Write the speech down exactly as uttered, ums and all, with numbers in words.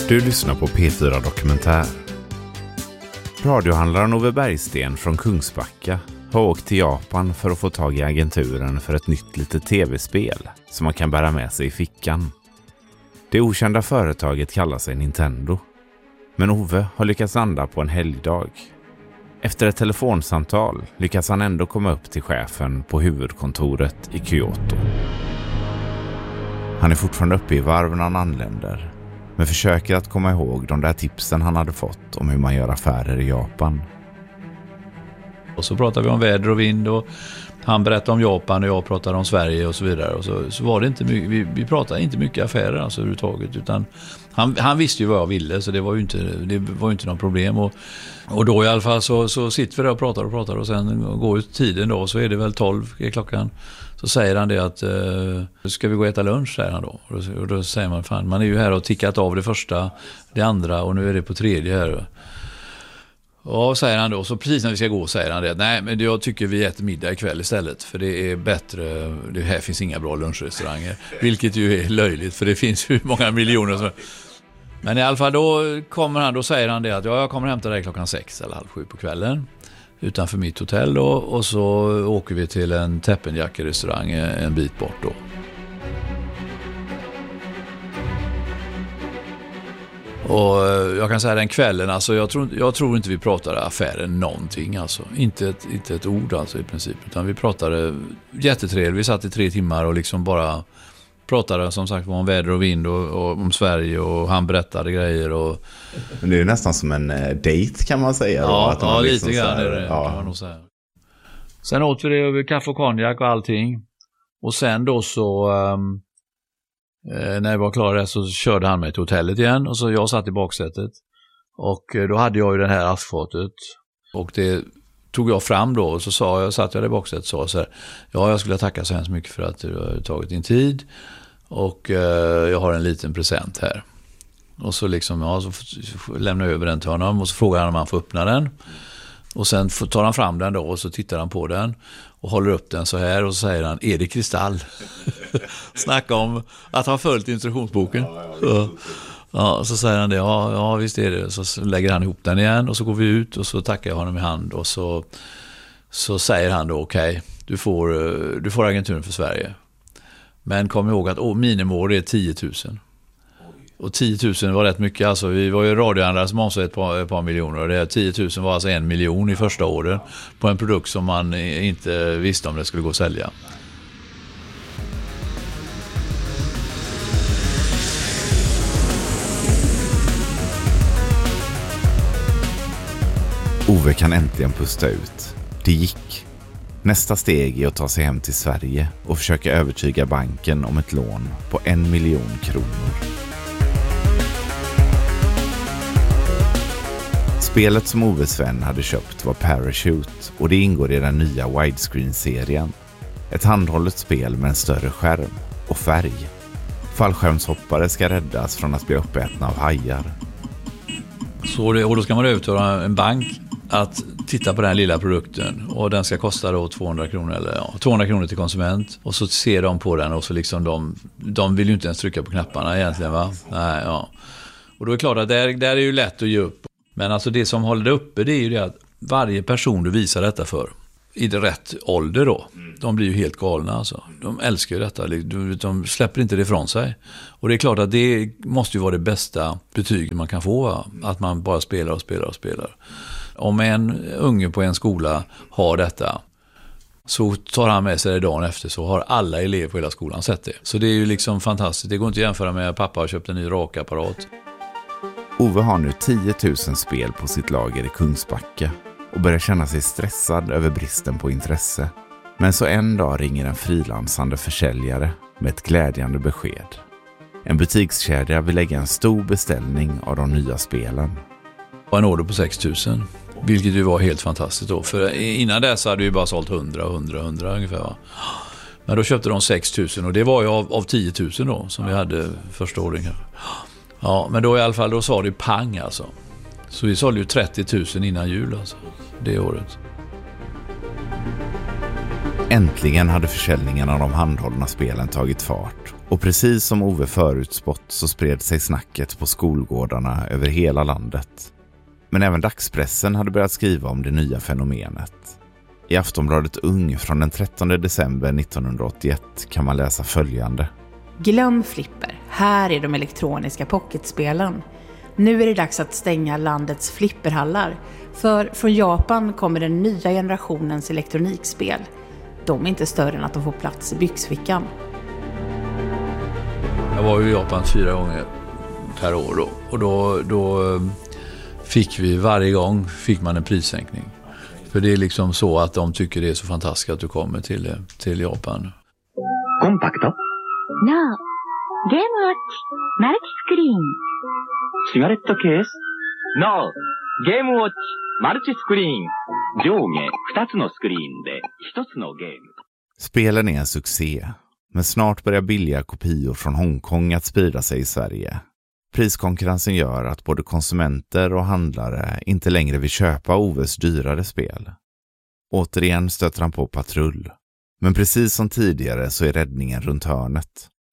Du lyssnar på P fyra Dokumentär. Radiohandlaren Ove Bergsten från Kungsbacka har åkt till Japan för att få tag i agenturen för ett nytt litet tv-spel som man kan bära med sig i fickan. Det okända företaget kallar sig Nintendo. Men Ove har lyckats landa på en helgdag. Efter ett telefonsamtal lyckas han ändå komma upp till chefen på huvudkontoret i Kyoto. Han är fortfarande uppe i varv när han anländer, men försöker att komma ihåg de där tipsen han hade fått om hur man gör affärer i Japan. Och så pratade vi om väder och vind och han berättade om Japan och jag pratade om Sverige och så vidare. Och så, så var det inte mycket, vi, vi pratade inte mycket affärer alltså överhuvudtaget, utan han, han visste ju vad jag ville, så det var ju inte, det var ju inte något problem. Och, och då i alla fall så, så sitter vi där och pratar och pratar och sen går ut tiden då, så är det väl tolv är klockan. Så säger han det att uh, ska vi gå och äta lunch, säger han då. Och då, och då säger man, fan, man är ju här och tickat av det första, det andra och nu är det på tredje här. Och säger han då, så precis när vi ska gå säger han det, nej men jag tycker vi äter middag ikväll istället, för det är bättre, det här finns inga bra lunchrestauranger, vilket ju är löjligt för det finns ju många miljoner som... Men i alla fall då kommer han, då säger han det att ja, jag kommer hämta dig klockan sex eller halv sju på kvällen utanför mitt hotell då, och så åker vi till en Teppanyaki-restaurang en bit bort då. Och jag kan säga den kvällen, alltså jag tror, jag tror inte vi pratade affären någonting alltså. Inte ett, inte ett ord alltså i princip, utan vi pratade jättetrevligt. Vi satt i tre timmar och liksom bara pratade som sagt om väder och vind och, och om Sverige, och han berättade grejer. Och... Men det är ju nästan som en uh, date kan man säga. Ja, då, att ja liksom lite grann här, är det, ja. kan man nog säga. Sen åt vi det över kaffe och konjak och allting. Och sen då så... Um... när jag var klar där så körde han mig till hotellet igen, och så jag satt i baksätet och då hade jag ju den här askfatet och det tog jag fram då, och så sa jag, satt jag där i baksätet och sa så här, ja jag skulle tacka så hemskt mycket för att du har tagit din tid och eh, jag har en liten present här. Och så liksom, ja, så lämnar jag över den till honom och så frågar han om han får öppna den. Och sen tar han fram den då och så tittar han på den och håller upp den så här och så säger han, är det kristall? Snacka om att ha följt instruktionsboken. Så, ja, så säger han det, ja, ja visst är det. Så lägger han ihop den igen och så går vi ut och så tackar jag honom i hand och så, så säger han då, okej, okay, du, får, du får agenturen för Sverige. Men kom ihåg att oh, minimål är tio tusen. Och tio tusen var rätt mycket, alltså vi var ju radiohandlare som omsatte ett par, ett par miljoner, och det tio tusen var alltså en miljon i första året på en produkt som man inte visste om det skulle gå att sälja. Ove kan äntligen pusta ut. Det gick. Nästa steg är att ta sig hem till Sverige och försöka övertyga banken om ett lån på en miljon kronor. Spelet som Oves vän hade köpt var Parachute, och det ingår i den nya widescreen-serien. Ett handhållet spel med en större skärm och färg. Fallskärmshoppare ska räddas från att bli uppätna av hajar. Så det, och då ska man övertala en bank att titta på den här lilla produkten, och den ska kosta då tvåhundra kronor eller ja, tvåhundra kronor till konsument, och så ser de på den och så liksom de, de vill ju inte ens trycka på knapparna egentligen, va? Nej, ja. Och då är det klart att där, där är ju lätt att ge upp. Men alltså det som håller det uppe, det är ju det att varje person du visar detta för i det rätt ålder då, de blir ju helt galna alltså. De älskar ju detta, de släpper inte det ifrån sig. Och det är klart att det måste ju vara det bästa betyg man kan få, va? Att man bara spelar och spelar och spelar. Om en unge på en skola har detta, så tar han med sig det dagen efter, så har alla elever på hela skolan sett det. Så det är ju liksom fantastiskt, det går inte att jämföra med att pappa har köpt en ny rakapparat. Ove har nu tio tusen spel på sitt lager i Kungsbacka och börjar känna sig stressad över bristen på intresse. Men så en dag ringer en frilansande försäljare med ett glädjande besked. En butikskedja vill lägga en stor beställning av de nya spelen. Och en order på sex tusen, vilket ju var helt fantastiskt då. För innan dess hade vi bara sålt hundra, hundra, hundra ungefär, va? Men då köpte de sex tusen, och det var ju av, av tio tusen då som vi hade första året. Ja, men då i alla fall, då sa det pang alltså. Så vi sålde ju trettio tusen innan jul alltså, det året. Äntligen hade försäljningen av de handhållna spelen tagit fart och precis som Ove förutspått så spred sig snacket på skolgårdarna över hela landet. Men även dagspressen hade börjat skriva om det nya fenomenet. I Aftonbladet Ung från den trettonde december nittonhundraåttioett kan man läsa följande. Glöm flipper, här är de elektroniska pocketspelen. Nu är det dags att stänga landets flipperhallar, för från Japan kommer den nya generationens elektronikspel. De är inte större än att de får plats i byxfickan. Jag var ju i Japan fyra gånger per år då, och då, då fick vi varje gång fick man en prissänkning. För det är liksom så att de tycker det är så fantastiskt att du kommer till, till Japan. Kompakt. No. Game Watch. Multiscreen. Cigaretto-case. No. Game Watch. Multiscreen. 上下ふたつのスクリーンでひとつのゲーム. Spelen är en succé, men snart börjar billiga kopior från Hongkong att sprida sig i Sverige. Priskonkurrensen gör att både konsumenter och handlare inte längre vill köpa Oves dyrare spel. Återigen stöter han på patrull. Men precis som tidigare så är räddningen runt hörnet.